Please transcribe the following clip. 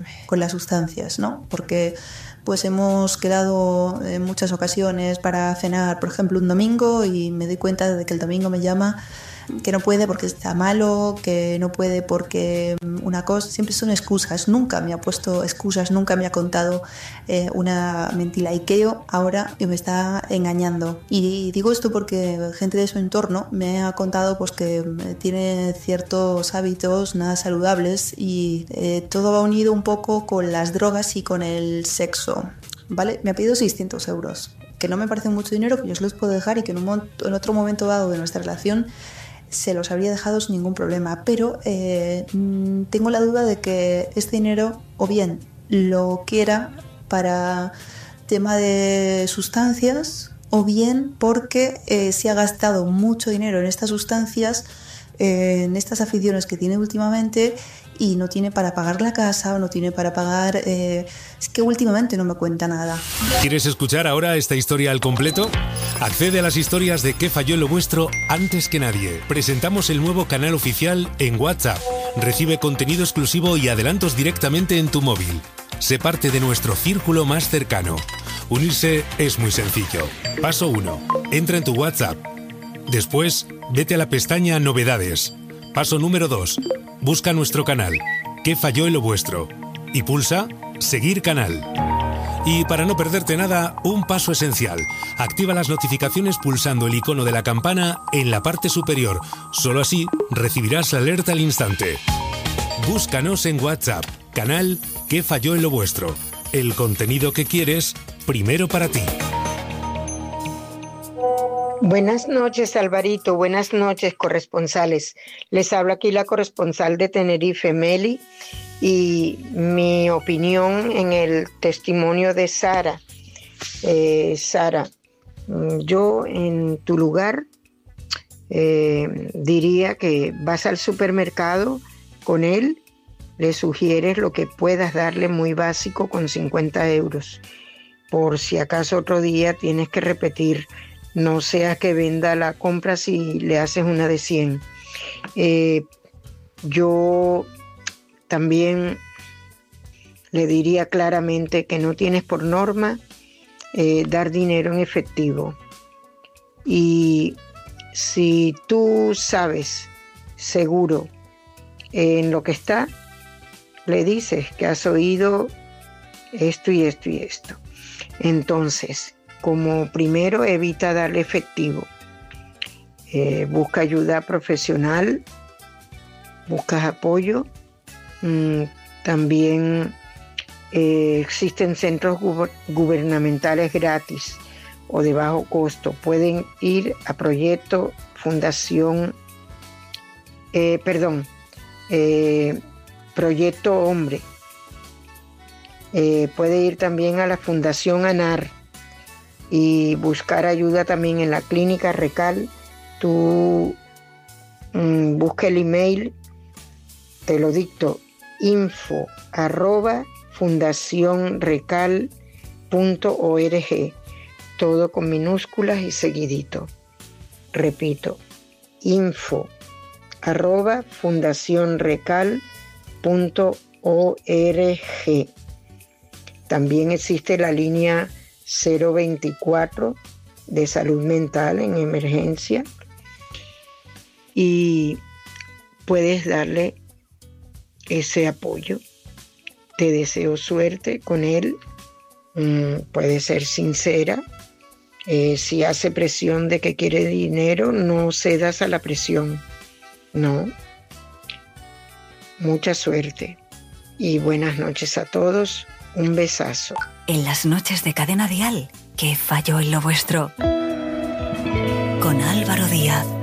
con las sustancias, ¿no? Porque pues hemos quedado en muchas ocasiones para cenar, por ejemplo, un domingo, y me doy cuenta de que el domingo me llama que no puede porque está malo, que no puede porque una cosa, siempre son excusas. Nunca me ha puesto excusas, nunca me ha contado una mentira, y que ahora me está engañando. Y digo esto porque gente de su entorno me ha contado pues que tiene ciertos hábitos nada saludables, y todo va unido un poco con las drogas y con el sexo, ¿vale? Me ha pedido 600 euros, que no me parece mucho dinero, que yo se los puedo dejar y que en otro momento dado de nuestra relación se los habría dejado sin ningún problema, pero tengo la duda de que este dinero o bien lo quiera para tema de sustancias, o bien porque se ha gastado mucho dinero en estas sustancias, en estas aficiones que tiene últimamente, y no tiene para pagar la casa, o no tiene para pagar... es que últimamente no me cuenta nada. ¿Quieres escuchar ahora esta historia al completo? Accede a las historias de ¿Qué falló en lo vuestro? Antes que nadie. Presentamos el nuevo canal oficial en WhatsApp. Recibe contenido exclusivo y adelantos directamente en tu móvil. Sé parte de nuestro círculo más cercano. Unirse es muy sencillo. Paso 1. Entra en tu WhatsApp. Después, vete a la pestaña Novedades. Paso número 2. Busca nuestro canal, ¿Qué falló en lo vuestro? Y pulsa Seguir canal. Y para no perderte nada, un paso esencial. Activa las notificaciones pulsando el icono de la campana en la parte superior. Solo así recibirás la alerta al instante. Búscanos en WhatsApp, canal ¿Qué falló en lo vuestro? El contenido que quieres, primero para ti. Buenas noches, Alvarito. Buenas noches, corresponsales. Les habla aquí la corresponsal de Tenerife, Meli, y mi opinión en el testimonio de Sara. Sara, yo en tu lugar diría que vas al supermercado con él, le sugieres lo que puedas darle muy básico con 50 euros. Por si acaso otro día tienes que repetir. No sea que venda la compra si le haces una de 100. Yo también le diría claramente que no tienes por norma dar dinero en efectivo. Y si tú sabes seguro en lo que está, le dices que has oído esto y esto y esto. Entonces, como primero, evita darle efectivo. Busca ayuda profesional, buscas apoyo. También existen centros gubernamentales gratis o de bajo costo. Pueden ir a Proyecto Proyecto Hombre. Puede ir también a la Fundación ANAR y buscar ayuda también en la clínica Recal. Tú busca el email, te lo dicto, info@fundacionrecal.org, todo con minúsculas y seguidito. Repito, info@fundacionrecal.org. También existe la línea 024 de salud mental en emergencia, y puedes darle ese apoyo. Te deseo suerte con él. Puede ser sincera. Si hace presión de que quiere dinero, no cedas a la presión. No. Mucha suerte y buenas noches a todos. Un besazo. En las noches de Cadena Dial, ¿qué falló en lo vuestro? Con Álvaro Díaz.